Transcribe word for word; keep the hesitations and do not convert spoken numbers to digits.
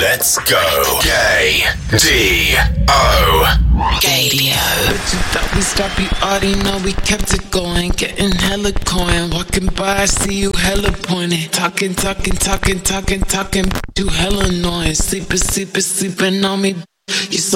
Let's go. Gay D O Gadio. But you thought we stopped, you already know we kept it going. Getting hella coin. Walking by, I see you hella pointing. Talking, talking, talking, talking, talking. You hella annoying. Sleeping, sleeping, sleeping on me. You so